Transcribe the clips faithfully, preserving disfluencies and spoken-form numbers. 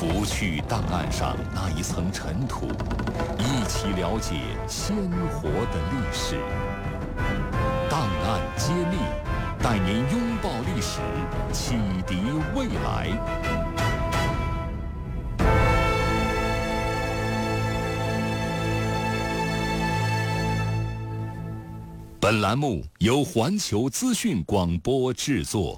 拂去档案上那一层尘土，一起了解鲜活的历史。档案揭秘，带您拥抱历史，启迪未来。本栏目由环球资讯广播制作。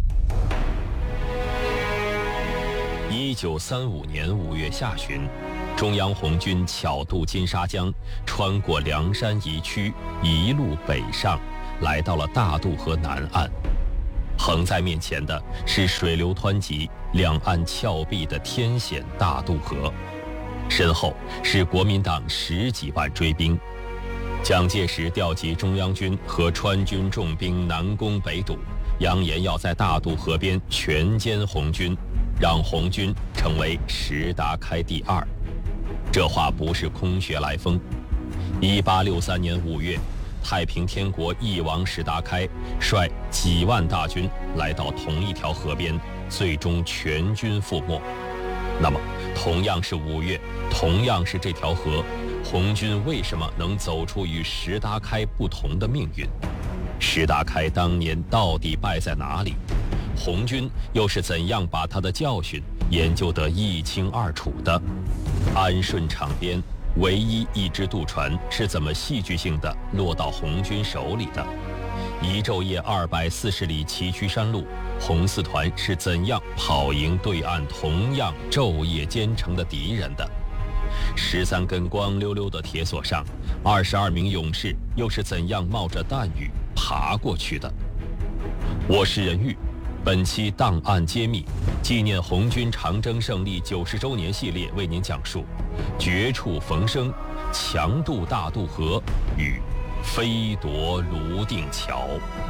一九三五年五月下旬，中央红军巧渡金沙江，穿过凉山遗区，一路北上，来到了大渡河南岸。横在面前的是水流湍急、两岸峭壁的天险大渡河，身后是国民党十几万追兵。蒋介石调集中央军和川军重兵南攻北堵，扬言要在大渡河边全歼红军，让红军成为石达开第二。这话不是空穴来风。一八六三年五月，太平天国翼王石达开率几万大军来到同一条河边，最终全军覆没。那么，同样是五月，同样是这条河，红军为什么能走出与石达开不同的命运？石达开当年到底败在哪里？红军又是怎样把他的教训研究得一清二楚的？安顺场边唯一一只渡船是怎么戏剧性的落到红军手里的？一昼夜二百四十里崎岖山路，红四团是怎样跑赢对岸同样昼夜兼程的敌人的？十三根光溜溜的铁索上，二十二名勇士又是怎样冒着弹雨爬过去的？我是任玉，本期档案揭秘纪念红军长征胜利九十周年系列为您讲述绝处逢生、强渡大渡河与飞夺泸定桥。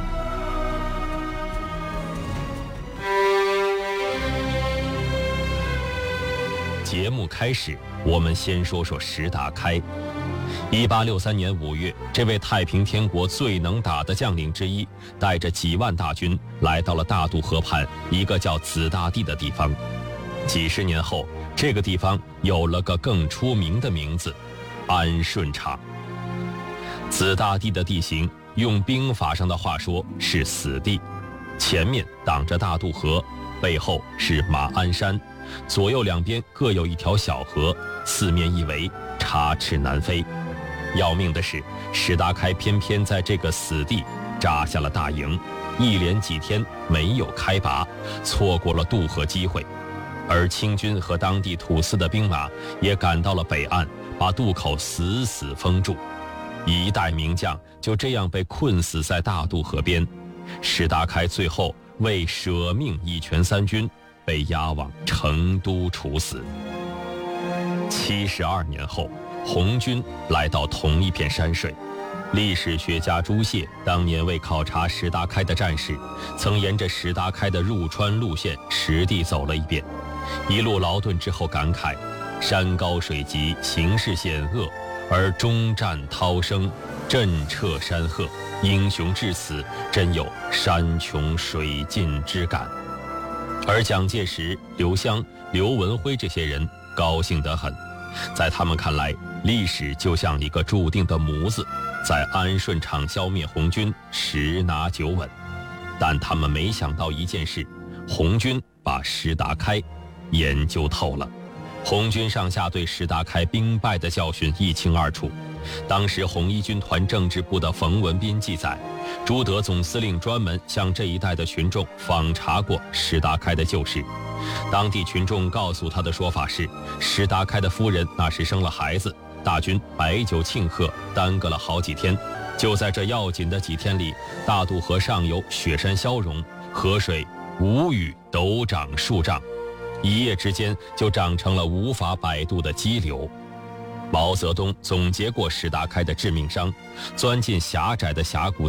节目开始，我们先说说石达开。一八六三年五月，这位太平天国最能打的将领之一，带着几万大军来到了大渡河畔一个叫子大地的地方。几十年后，这个地方有了个更出名的名字——安顺场。子大地的地形，用兵法上的话说是死地，前面挡着大渡河，背后是马鞍山，左右两边各有一条小河，四面一围，插翅难飞。要命的是，石达开偏偏在这个死地扎下了大营，一连几天没有开拔，错过了渡河机会。而清军和当地土司的兵马也赶到了北岸，把渡口死死封住。一代名将就这样被困死在大渡河边。石达开最后为舍命一全三军，被押往成都处死。七十二年后，红军来到同一片山水。历史学家朱燮当年为考察石达开的战事，曾沿着石达开的入川路线实地走了一遍，一路劳顿之后感慨：山高水急，形势险恶，而终战涛声，震彻山壑，英雄至此，真有山穷水尽之感。而蒋介石、刘湘、刘文辉这些人高兴得很，在他们看来，历史就像一个注定的模子，在安顺场消灭红军，十拿九稳。但他们没想到一件事，红军把石达开研究透了。红军上下对石达开兵败的教训一清二楚。当时红一军团政治部的冯文彬记载，朱德总司令专门向这一带的群众访查过石达开的旧事。当地群众告诉他的说法是，石达开的夫人那时生了孩子，大军摆酒庆贺，耽搁了好几天。就在这要紧的几天里，大渡河上游雪山消融，河水无雨陡涨数丈，一夜之间就长成了无法摆渡的激流。毛泽东总结过石达开的致命伤：钻进狭窄的峡谷